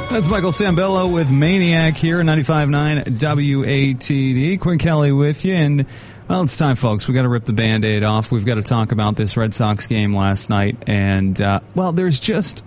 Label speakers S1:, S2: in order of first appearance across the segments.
S1: That's Michael Sambello with Maniac here, 95.9 WATD. Quinn Kelly with you, and well, it's time, folks. We've got to rip the Band-Aid off. We've got to talk about this Red Sox game last night, and, well, there's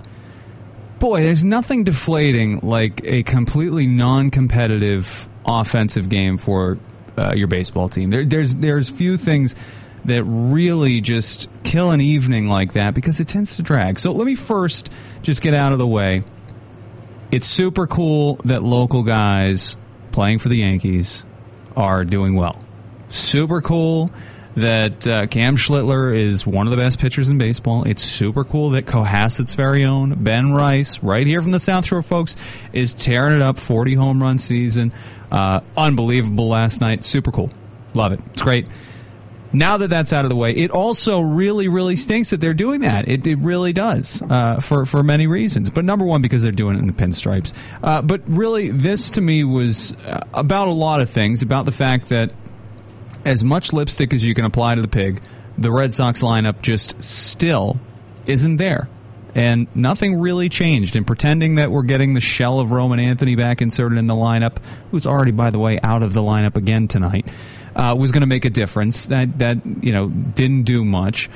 S1: nothing deflating like a completely non-competitive offensive game for your baseball team. There's few things that really just kill an evening like that because it tends to drag. So let me first just get out of the way. It's super cool that local guys playing for the Yankees are doing well. Super cool that Cam Schlittler is one of the best pitchers in baseball. It's super cool that Cohasset's very own Ben Rice, right here from the South Shore, folks, is tearing it up, 40 home run season. Unbelievable last night. Super cool. Love it. It's great. Now that that's out of the way, it also really, really stinks that they're doing that. It really does, for many reasons. But number one, because they're doing it in the pinstripes. But really, this to me was about a lot of things, about the fact that as much lipstick as you can apply to the pig, the Red Sox lineup just still isn't there. And nothing really changed. And pretending that we're getting the shell of Roman Anthony back inserted in the lineup, who's already, by the way, out of the lineup again tonight, was going to make a difference. That didn't do much.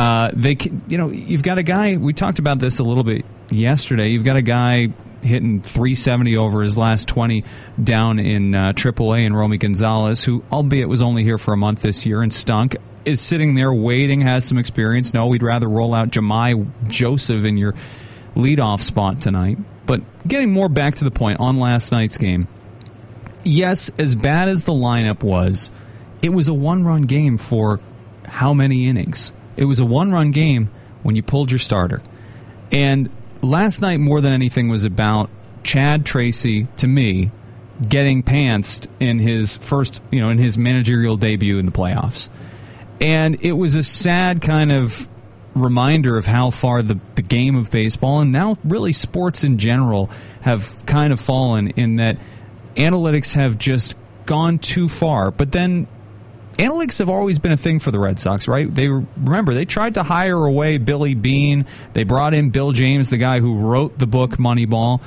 S1: You've got a guy. We talked about this a little bit yesterday. You've got a guy hitting 370 over his last 20 down in AAA, and Romy Gonzalez, who, albeit was only here for a month this year and stunk, is sitting there waiting, has some experience. No, we'd rather roll out Jahmai Joseph in your leadoff spot tonight. But getting more back to the point on last night's game, yes, as bad as the lineup was, it was a one-run game for how many innings? It was a one-run game when you pulled your starter. And last night, more than anything, was about Chad Tracy, to me, getting pantsed in his first, in his managerial debut in the playoffs. And it was a sad kind of reminder of how far the game of baseball, and now really sports in general, have kind of fallen, in that analytics have just gone too far. But then analytics have always been a thing for the Red Sox, right? They tried to hire away Billy Beane. They brought in Bill James, the guy who wrote the book Moneyball,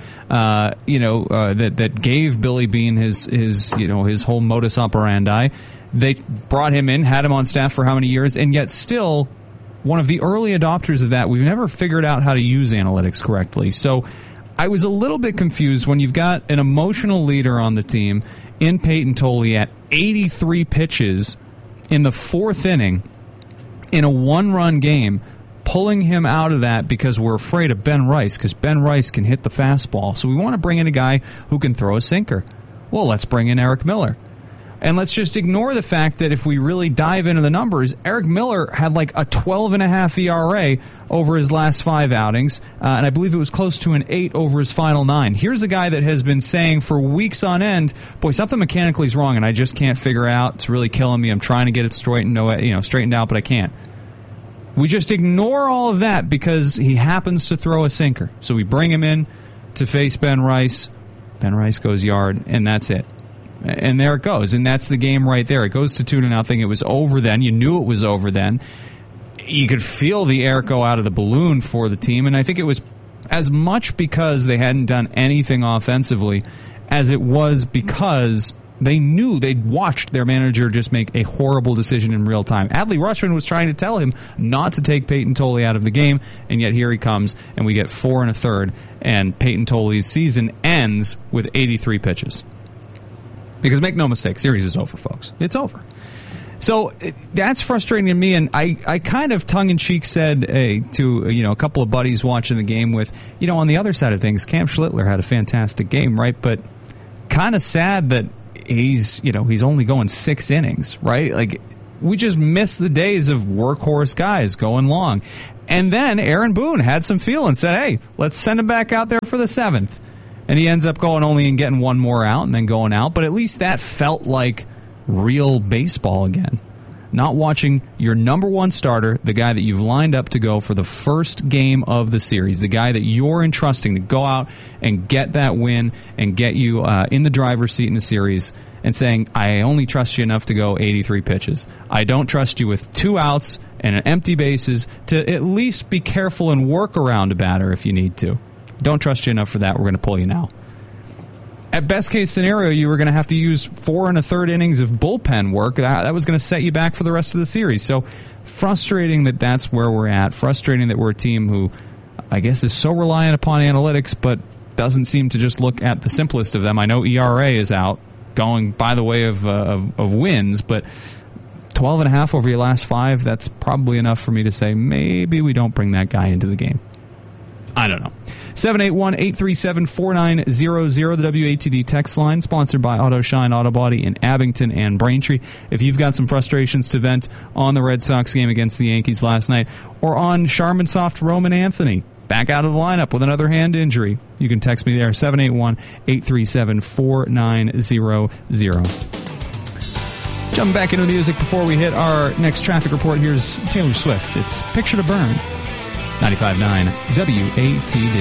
S1: that gave Billy Beane his whole modus operandi. They brought him in, had him on staff for how many years, and yet still one of the early adopters of that. We've never figured out how to use analytics correctly. So I was a little bit confused when you've got an emotional leader on the team in Peyton Tolley at 83 pitches in the fourth inning in a one-run game, pulling him out of that because we're afraid of Ben Rice, because Ben Rice can hit the fastball. So we want to bring in a guy who can throw a sinker. Well, let's bring in Eric Miller. And let's just ignore the fact that if we really dive into the numbers, Eric Miller had like a 12.5 ERA over his last 5 outings, and I believe it was close to an 8 over his final 9. Here's a guy that has been saying for weeks on end, boy, something mechanically is wrong, and I just can't figure out. It's really killing me. I'm trying to get it straightened out, but I can't. We just ignore all of that because he happens to throw a sinker. So we bring him in to face Ben Rice. Ben Rice goes yard, and that's it. And there it goes, and that's the game right there. It goes to 2-0. It was over then. You knew it was over then. You could feel the air go out of the balloon for the team, and I think it was as much because they hadn't done anything offensively as it was because they knew they'd watched their manager just make a horrible decision in real time. Adley Rutschman was trying to tell him not to take Peyton Tolley out of the game, and yet here he comes, and we get 4 1/3, and Peyton Tolley's season ends with 83 pitches. Because make no mistake, series is over, folks. It's over. So that's frustrating to me, and I kind of tongue-in-cheek said to a couple of buddies watching the game with, on the other side of things, Cam Schlittler had a fantastic game, right? But kind of sad that he's only going 6 innings, right? Like, we just miss the days of workhorse guys going long. And then Aaron Boone had some feel and said, hey, let's send him back out there for the 7th. And he ends up going only and getting one more out and then going out. But at least that felt like real baseball again. Not watching your number one starter, the guy that you've lined up to go for the first game of the series, the guy that you're entrusting to go out and get that win and get you in the driver's seat in the series, and saying, I only trust you enough to go 83 pitches. I don't trust you with 2 outs and empty bases to at least be careful and work around a batter if you need to. Don't trust you enough for that. We're going to pull you now. At best case scenario, you were going to have to use 4 1/3 innings of bullpen work. That was going to set you back for the rest of the series. So frustrating that that's where we're at. Frustrating that we're a team who, I guess, is so reliant upon analytics, but doesn't seem to just look at the simplest of them. I know ERA is out, going by the way of wins, but 12.5 over your last 5, that's probably enough for me to say maybe we don't bring that guy into the game. I don't know. 781-837-4900, the WATD text line, sponsored by Auto Shine Auto Body in Abington and Braintree. If you've got some frustrations to vent on the Red Sox game against the Yankees last night, or on Charmin Soft Roman Anthony, back out of the lineup with another hand injury, you can text me there, 781-837-4900. Jumping back into the music before we hit our next traffic report, here's Taylor Swift. It's Picture to Burn, 95.9 WATD.